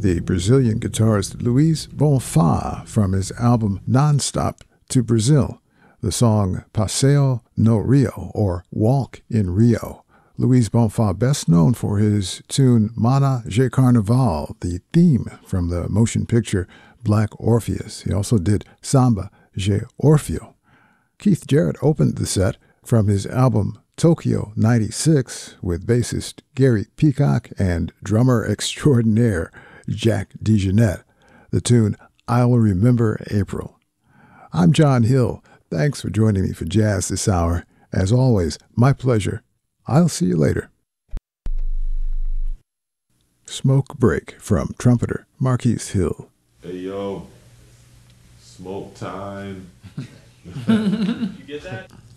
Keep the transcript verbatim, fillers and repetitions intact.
the Brazilian guitarist Luiz Bonfá from his album Nonstop to Brazil, the song Passeio no Rio, or Walk in Rio. Luiz Bonfá, best known for his tune Mana de Carnaval, the theme from the motion picture Black Orpheus. He also did Samba de Orfeo. Keith Jarrett opened the set from his album Tokyo ninety-six with bassist Gary Peacock and drummer extraordinaire Jack DeJohnette, the tune I'll Remember April. I'm John Hill. Thanks for joining me for Jazz this hour. As always, my pleasure. I'll see you later. Smoke Break from trumpeter Marquise Hill. Hey, yo. Smoke time. You get that?